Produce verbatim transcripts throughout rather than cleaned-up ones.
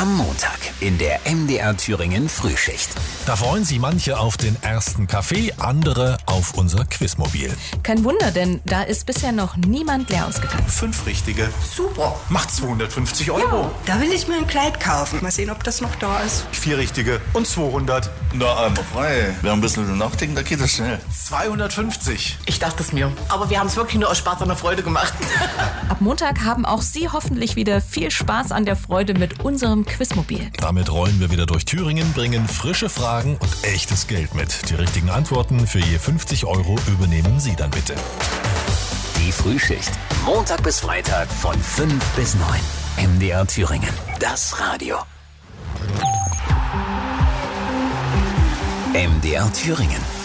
Am Montag in der M D R Thüringen Frühschicht. Da freuen sich manche auf den ersten Kaffee, andere auf unser Quizmobil. Kein Wunder, denn da ist bisher noch niemand leer ausgegangen. Fünf richtige. Super. Macht zweihundertfünfzig Euro. Da will ich mir ein Kleid kaufen. Mal sehen, ob das noch da ist. Vier richtige und zweihundert. Na, einmal frei. Wir haben ein bisschen nachdenken, da geht es schnell. zweihundertfünfzig. Ich dachte es mir. Aber wir haben es wirklich nur aus Spaß an der Freude gemacht. Ab Montag haben auch Sie hoffentlich wieder viel Spaß an der Freude mit unserem Quizmobil. Damit rollen wir wieder durch Thüringen, bringen frische Fragen und echtes Geld mit. Die richtigen Antworten für je fünfzig Euro übernehmen Sie dann bitte. Die Frühschicht. Montag bis Freitag von fünf bis neun. M D R Thüringen. Das Radio. M D R Thüringen.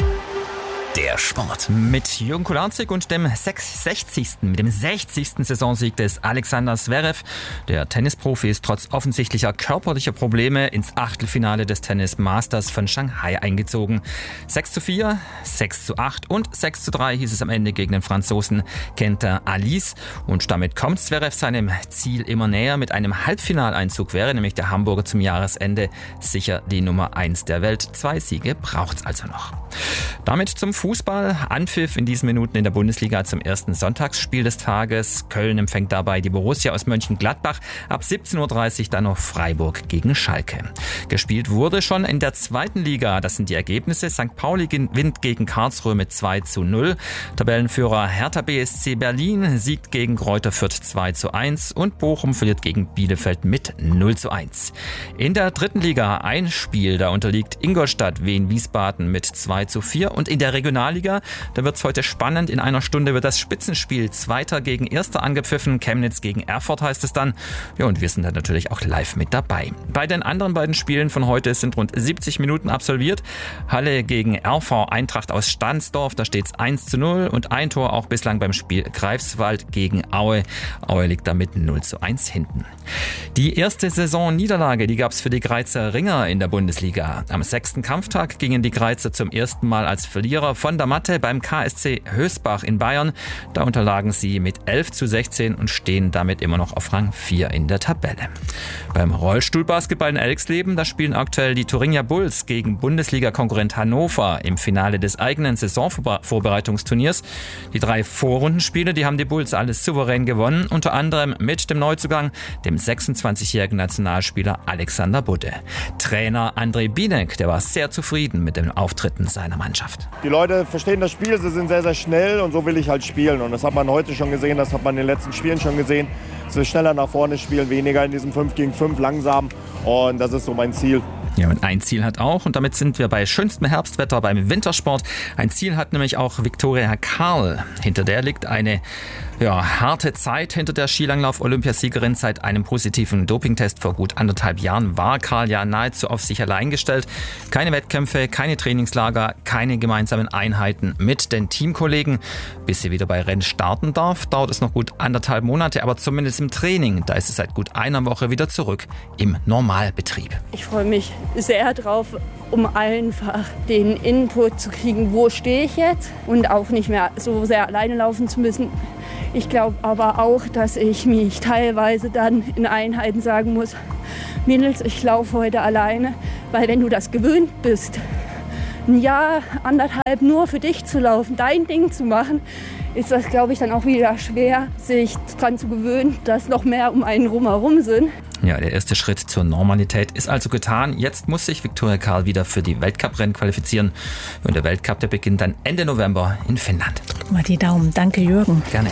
Der Sport. Mit Jürgen Kularczyk und dem sechzigsten, mit dem sechzigsten Saisonsieg des Alexander Zverev. Der Tennisprofi ist trotz offensichtlicher körperlicher Probleme ins Achtelfinale des Tennis Masters von Shanghai eingezogen. sechs zu vier, sechs zu acht und sechs zu drei hieß es am Ende gegen den Franzosen Quentin Halys. Und damit kommt Zverev seinem Ziel immer näher. Mit einem Halbfinaleinzug wäre nämlich der Hamburger zum Jahresende sicher die Nummer eins der Welt. Zwei Siege braucht's also noch. Damit zum Fußball. Anpfiff in diesen Minuten in der Bundesliga zum ersten Sonntagsspiel des Tages. Köln empfängt dabei die Borussia aus Mönchengladbach. Ab siebzehn Uhr dreißig dann noch Freiburg gegen Schalke. Gespielt wurde schon in der zweiten Liga. Das sind die Ergebnisse. Sankt Pauli gewinnt gegen Karlsruhe mit zwei zu null. Tabellenführer Hertha B S C Berlin siegt gegen Greuther Fürth zwei zu eins und Bochum verliert gegen Bielefeld mit null zu eins. In der dritten Liga ein Spiel. Da unterliegt Ingolstadt Wien Wiesbaden mit zwei zu vier und in der Regionalliga, da wird es heute spannend. In einer Stunde wird das Spitzenspiel Zweiter gegen Erster angepfiffen. Chemnitz gegen Erfurt heißt es dann. Ja, und wir sind dann natürlich auch live mit dabei. Bei den anderen beiden Spielen von heute sind rund siebzig Minuten absolviert. Halle gegen R V Eintracht aus Stahnsdorf, da steht es eins zu null und ein Tor auch bislang beim Spiel Greifswald gegen Aue. Aue liegt damit null zu eins hinten. Die erste Saisonniederlage, die gab es für die Greizer Ringer in der Bundesliga. Am sechsten Kampftag gingen die Greizer zum ersten Mal als Verlierer von der Matte beim K S C Hösbach in Bayern. Da unterlagen sie mit elf zu sechzehn und stehen damit immer noch auf Rang vier in der Tabelle. Beim Rollstuhlbasketball in Elxleben, da spielen aktuell die Thuringia Bulls gegen Bundesliga-Konkurrent Hannover im Finale des eigenen Saisonvorbereitungsturniers. Die drei Vorrundenspiele, die haben die Bulls alles souverän gewonnen, unter anderem mit dem Neuzugang, dem sechsundzwanzigjährigen Nationalspieler Alexander Budde. Trainer André Binek, der war sehr zufrieden mit den Auftritten seiner Mannschaft. Die Leute verstehen das Spiel, sie sind sehr, sehr schnell und so will ich halt spielen. Und das hat man heute schon gesehen, das hat man in den letzten Spielen schon gesehen. Dass wir schneller nach vorne spielen, weniger in diesem fünf gegen fünf langsam. Und das ist so mein Ziel. Ja, und ein Ziel hat auch, und damit sind wir bei schönstem Herbstwetter beim Wintersport, ein Ziel hat nämlich auch Viktoria Karl. Hinter der liegt eine ja, harte Zeit. Hinter der Skilanglauf-Olympiasiegerin seit einem positiven Dopingtest vor gut anderthalb Jahren war Karl ja nahezu auf sich allein gestellt. Keine Wettkämpfe, keine Trainingslager, keine gemeinsamen Einheiten mit den Teamkollegen. Bis sie wieder bei Rennen starten darf, dauert es noch gut anderthalb Monate, aber zumindest im Training, da ist es seit gut einer Woche wieder zurück im Normalbetrieb. Ich freue mich sehr drauf, um einfach den Input zu kriegen, wo stehe ich jetzt und auch nicht mehr so sehr alleine laufen zu müssen. Ich glaube aber auch, dass ich mich teilweise dann in Einheiten sagen muss, Mädels, ich laufe heute alleine, weil wenn du das gewöhnt bist, ein Jahr, anderthalb nur für dich zu laufen, dein Ding zu machen, ist das, glaube ich, dann auch wieder schwer, sich daran zu gewöhnen, dass noch mehr um einen rumherum sind. Ja, der erste Schritt zur Normalität ist also getan. Jetzt muss sich Viktoria Karl wieder für die Weltcuprennen qualifizieren. Und der Weltcup, der beginnt dann Ende November in Finnland. Drück mal die Daumen. Danke, Jürgen. Gerne.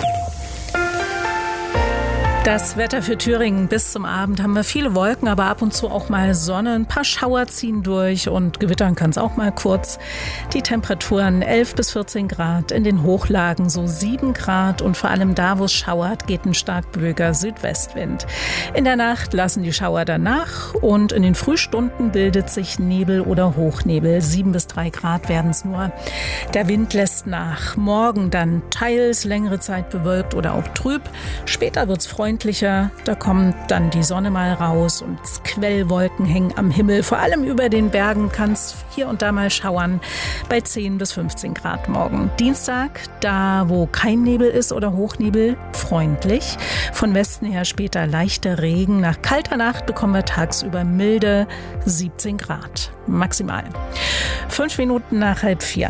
Das Wetter für Thüringen. Bis zum Abend haben wir viele Wolken, aber ab und zu auch mal Sonne. Ein paar Schauer ziehen durch und gewittern kann es auch mal kurz. Die Temperaturen elf bis vierzehn Grad, in den Hochlagen so sieben Grad und vor allem da, wo es schauert, geht ein stark böiger Südwestwind. In der Nacht lassen die Schauer dann nach und in den Frühstunden bildet sich Nebel oder Hochnebel. sieben bis drei Grad werden es nur. Der Wind lässt nach. Morgen dann teils längere Zeit bewölkt oder auch trüb. Später wird es freundlich freundlicher. Da kommt dann die Sonne mal raus und Quellwolken hängen am Himmel. Vor allem über den Bergen kann es hier und da mal schauern bei zehn bis fünfzehn Grad morgen. Dienstag, da wo kein Nebel ist oder Hochnebel, freundlich. Von Westen her später leichter Regen. Nach kalter Nacht bekommen wir tagsüber milde siebzehn Grad maximal. Fünf Minuten nach halb vier.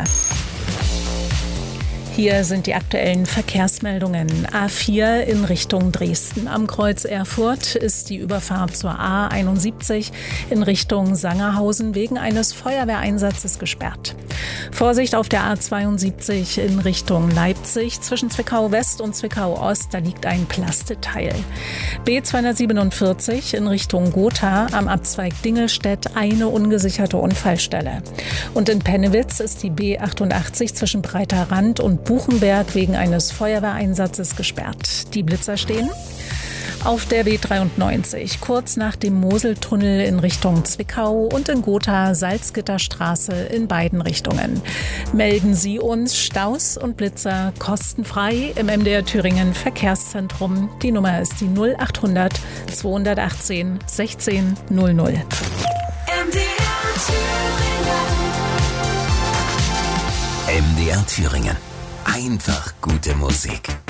Hier sind die aktuellen Verkehrsmeldungen. A vier in Richtung Dresden. Am Kreuz Erfurt ist die Überfahrt zur A einundsiebzig in Richtung Sangerhausen wegen eines Feuerwehreinsatzes gesperrt. Vorsicht auf der A zweiundsiebzig in Richtung Leipzig. Zwischen Zwickau West und Zwickau Ost, da liegt ein Plasteteil. B zweihundertsiebenundvierzig in Richtung Gotha am Abzweig Dingelstedt eine ungesicherte Unfallstelle. Und in Pennewitz ist die B achtundachtzig zwischen Breiter Rand und Buchenberg wegen eines Feuerwehreinsatzes gesperrt. Die Blitzer stehen auf der B dreiundneunzig, kurz nach dem Moseltunnel in Richtung Zwickau und in Gotha Salzgitterstraße in beiden Richtungen. Melden Sie uns Staus und Blitzer kostenfrei im M D R Thüringen Verkehrszentrum. Die Nummer ist die null achthundert zweihundertachtzehn sechzehn null null. M D R Thüringen. M D R Thüringen. Einfach gute Musik.